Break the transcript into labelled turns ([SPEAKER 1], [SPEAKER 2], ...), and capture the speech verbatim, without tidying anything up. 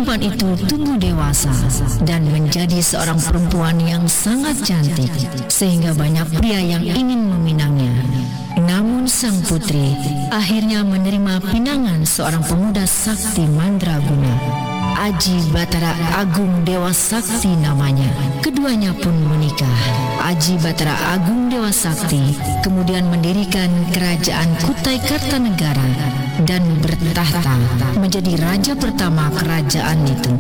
[SPEAKER 1] perempuan itu tumbuh dewasa dan menjadi seorang perempuan yang sangat cantik, sehingga banyak pria yang ingin meminangnya. Namun sang putri akhirnya menerima pinangan seorang pemuda sakti mandraguna, Aji Batara Agung Dewa Sakti namanya. Keduanya pun menikah. Aji Batara Agung Dewa Sakti kemudian mendirikan kerajaan Kutai Kartanegara dan bertahta menjadi raja pertama kerajaan itu.